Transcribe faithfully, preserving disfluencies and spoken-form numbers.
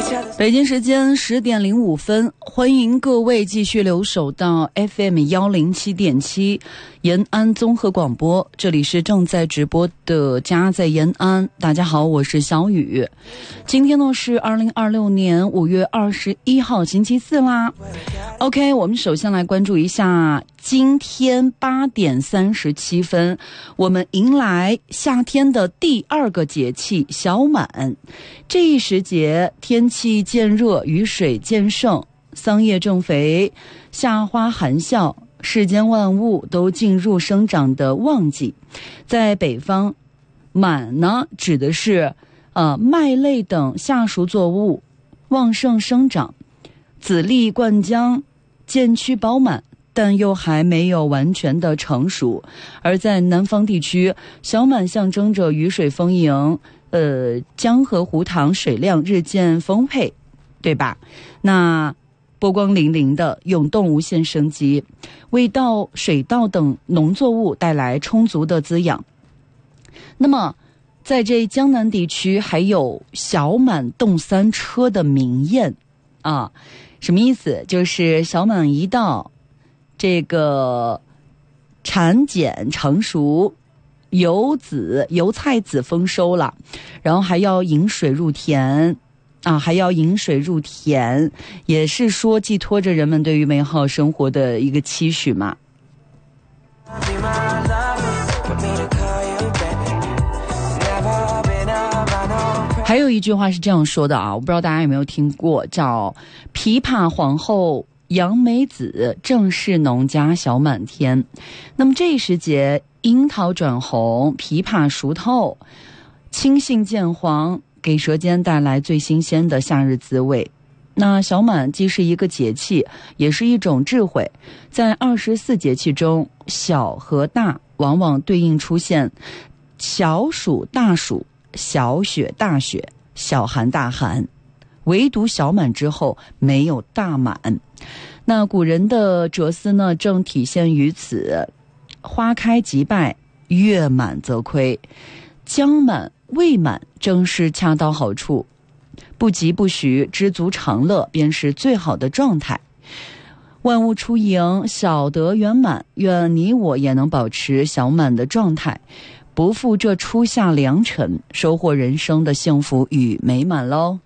北京时间十点零五分，欢迎各位继续留守到 F M 幺零七点七延安综合广播，这里是正在直播的家在延安。大家好，我是小雨。今天呢是二零二六年五月二十一号星期四啦。OK， 我们首先来关注一下今天八点三十七分，我们迎来夏天的第二个节气小满。这一时节，天气渐热，雨水渐盛，桑叶正肥，夏花含笑，世间万物都进入生长的旺季。在北方，满呢指的是呃麦类等夏熟作物旺盛生长，籽粒灌浆，渐趋饱满，但又还没有完全的成熟。而在南方地区，小满象征着雨水丰盈，呃，江河湖塘水量日渐丰沛，对吧？那波光粼粼的涌动无限生机，为稻、水稻等农作物带来充足的滋养。那么在这江南地区还有小满动三车的民谚啊，什么意思？就是小满一到，这个产检成熟，油籽油菜籽丰收了，然后还要引水入田啊，还要引水入田，也是说寄托着人们对于美好生活的一个期许嘛。还有一句话是这样说的啊，我不知道大家有没有听过，叫琵琶皇后杨梅子，正是农家小满天。那么这一时节，樱桃转红，枇杷熟透，青杏渐黄，给舌尖带来最新鲜的夏日滋味。那小满既是一个节气，也是一种智慧。在二十四节气中，小和大往往对应出现小暑大暑，小雪大雪，小寒大寒，唯独小满之后没有大满。那古人的哲思呢，正体现于此。花开即败，月满则亏，将满未满正是恰到好处，不急不徐，知足常乐便是最好的状态。万物初盈，小得圆满，愿你我也能保持小满的状态，不负这初夏良辰，收获人生的幸福与美满喽。